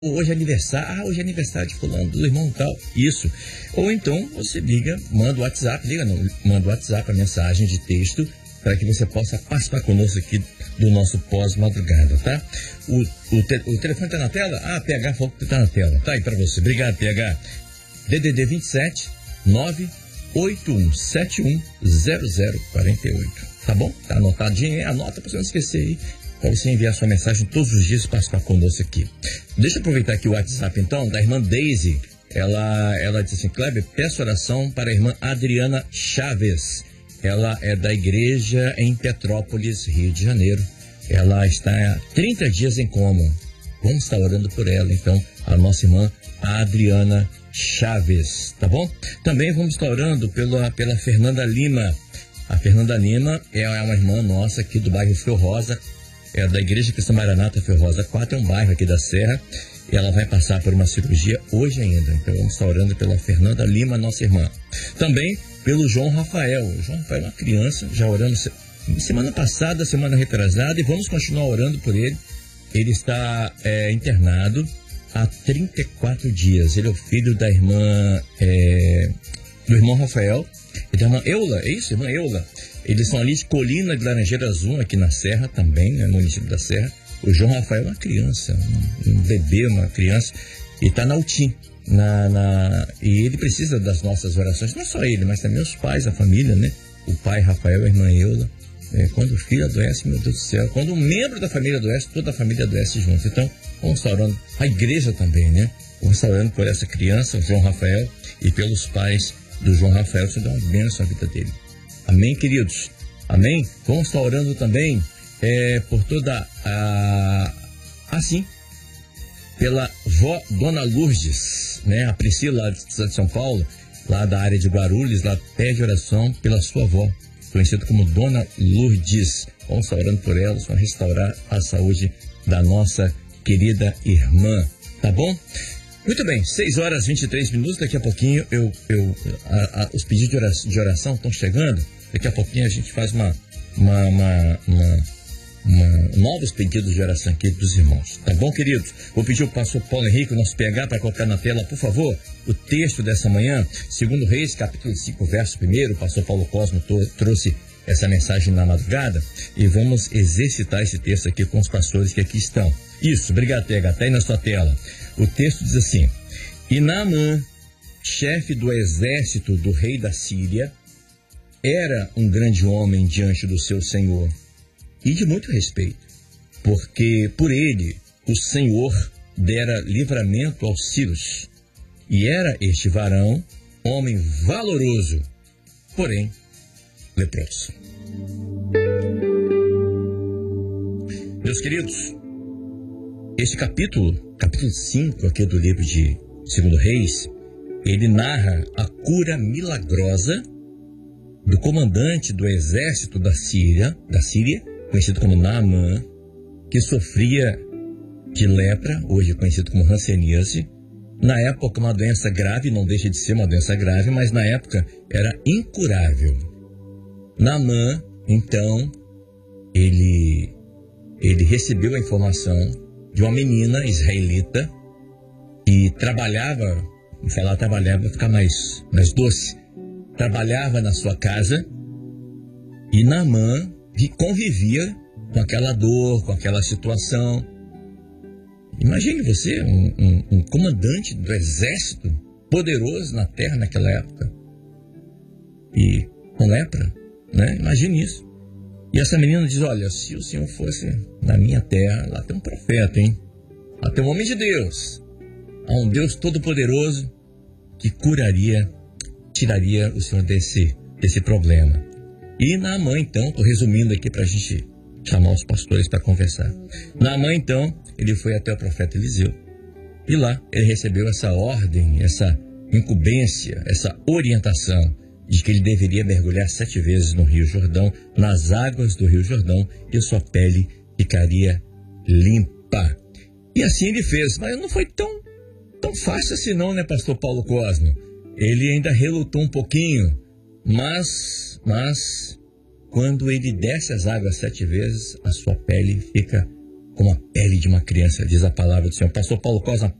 Hoje é aniversário, hoje é aniversário de fulano, do irmão tal, isso. Ou então você liga, manda o WhatsApp, manda o WhatsApp, a mensagem de texto, para que você possa participar conosco aqui do nosso pós-madrugada, tá? O telefone tá na tela? Ah, PH falou que tá na tela. Tá aí para você. Obrigado, PH. DDD 27 981710048. Tá bom? Tá anotadinho aí? Anota para você não esquecer aí. Para você enviar sua mensagem todos os dias e participar conosco aqui. Deixa eu aproveitar aqui o WhatsApp, então, da irmã Daisy. Ela disse assim: Kleber, peço oração para a irmã Adriana Chaves. Ela é da igreja em Petrópolis, Rio de Janeiro. Ela está há 30 dias em coma. Vamos estar orando por ela, então, a nossa irmã Adriana Chaves, tá bom? Também vamos estar orando pela Fernanda Lima. A Fernanda Lima é uma irmã nossa aqui do bairro Fio Rosa. É da Igreja Cristã Maranata Fio Rosa 4, é um bairro aqui da Serra. E ela vai passar por uma cirurgia hoje ainda. Então vamos estar orando pela Fernanda Lima, nossa irmã. Também pelo João Rafael. O João Rafael é uma criança, já oramos semana passada, semana retrasada, e vamos continuar orando por ele. Ele está internado há 34 dias. Ele é o filho da irmã, do irmão Rafael e da irmã Eula, é isso? Irmã Eula. Eles são ali de Colina de Laranjeiras 1, aqui na Serra também, né, no município da Serra. O João Rafael é uma criança, um bebê, uma criança, e está na UTI. E ele precisa das nossas orações, não só ele, mas também os pais, a família, né? O pai Rafael, a irmã Eula. Quando o filho adoece, meu Deus do céu, quando um membro da família adoece, toda a família adoece junto. Então, vamos estar orando, a igreja também, né? Vamos estar orando por essa criança, o João Rafael, e pelos pais do João Rafael. Você dá uma bênção na vida dele. Amém, queridos? Amém? Vamos estar orando também por toda pela vó Dona Lourdes, né? A Priscila, lá de São Paulo, lá da área de Guarulhos, lá pede oração pela sua avó, conhecida como Dona Lourdes. Vamos estar orando por ela, para restaurar a saúde da nossa querida irmã, tá bom? Muito bem, 6 horas e 23 minutos, daqui a pouquinho os pedidos de oração estão chegando, daqui a pouquinho a gente faz novos pedidos de oração aqui dos irmãos, tá bom, queridos? Vou pedir ao pastor Paulo Henrique, o nosso PH, para colocar na tela, por favor, o texto dessa manhã, 2 Reis, capítulo 5, verso 1. O pastor Paulo Cosmo trouxe essa mensagem na madrugada, e vamos exercitar esse texto aqui com os pastores que aqui estão. Isso, obrigado, PH, tá aí na sua tela. O texto diz assim: E Naamã, chefe do exército do rei da Síria, era um grande homem diante do seu senhor, e de muito respeito, porque por ele o Senhor dera livramento aos sírios. E era este varão homem valoroso, porém leproso. Meus queridos, este capítulo 5 aqui do livro de 2 Reis, ele narra a cura milagrosa do comandante do exército da Síria, conhecido como Naamã, que sofria de lepra, hoje conhecido como hanseníase. Na época, uma doença grave, não deixa de ser uma doença grave, mas na época era incurável. Naamã, então, ele recebeu a informação de uma menina israelita que trabalhava, vai ficar mais doce, trabalhava na sua casa, e Naamã convivia com aquela dor, com aquela situação. Imagine você, um comandante do exército poderoso na terra naquela época, e com lepra, né? Imagine isso. E essa menina diz: olha, se o Senhor fosse na minha terra, lá tem um profeta, hein? Lá tem um homem de Deus. Há um Deus todo-poderoso que tiraria o Senhor desse problema. E Naamã, então, estou resumindo aqui para a gente chamar os pastores para conversar. Naamã, então, ele foi até o profeta Eliseu. E lá ele recebeu essa ordem, essa incumbência, essa orientação de que ele deveria mergulhar 7 vezes no Rio Jordão, nas águas do Rio Jordão, e sua pele ficaria limpa. E assim ele fez, mas não foi tão fácil assim não, né, pastor Paulo Cosmo? Ele ainda relutou um pouquinho, mas quando ele desce as águas 7 vezes, a sua pele fica como a pele de uma criança, diz a palavra do Senhor. Pastor Paulo Cosma,